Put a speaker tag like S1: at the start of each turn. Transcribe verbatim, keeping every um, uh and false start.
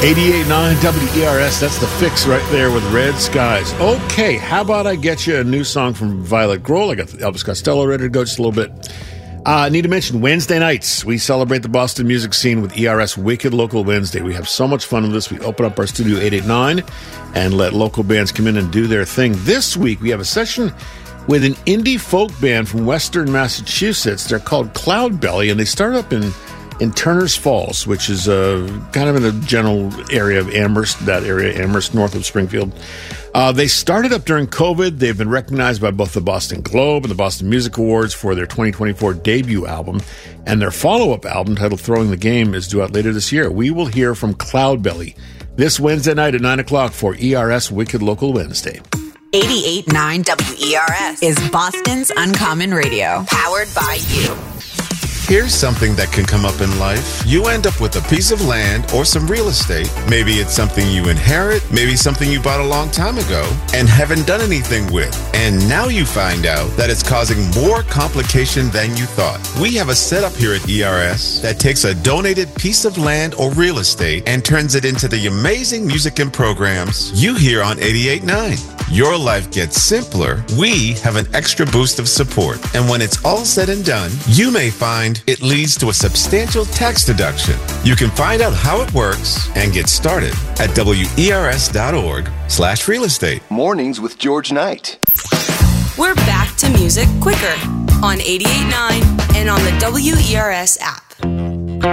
S1: eighty-eight point nine W E R S, that's the fix right there with Red Skies. Okay, how about I get you a new song from Violet Grohl? I got Elvis Costello ready to go just a little bit. I uh, need to mention Wednesday nights. We celebrate the Boston music scene with E R S Wicked Local Wednesday. We have so much fun with this. We open up our studio eight eight nine and let local bands come in and do their thing. This week, we have a session with an indie folk band from Western Massachusetts. They're called Cloudbelly, and they start up in in Turner's Falls, which is uh, kind of in the general area of Amherst, that area, Amherst, north of Springfield. Uh, they started up during COVID. They've been recognized by both the Boston Globe and the Boston Music Awards for their twenty twenty-four debut album, and their follow-up album titled Throwing the Game is due out later this year. We will hear from Cloudbelly this Wednesday night at nine o'clock for E R S Wicked Local Wednesday.
S2: eighty-eight point nine W E R S is Boston's Uncommon Radio, powered by you.
S3: Here's something that can come up in life. You end up with a piece of land or some real estate. Maybe it's something you inherit, maybe something you bought a long time ago and haven't done anything with. And now you find out that it's causing more complication than you thought. We have a setup here at E R S that takes a donated piece of land or real estate and turns it into the amazing music and programs you hear on eighty-eight point nine. Your life gets simpler. We have an extra boost of support. And when it's all said and done, you may find it leads to a substantial tax deduction. You can find out how it works and get started at W E R S dot org slash real estate.
S4: Mornings with George Knight.
S5: We're back to music quicker on eighty-eight point nine and on the W E R S app.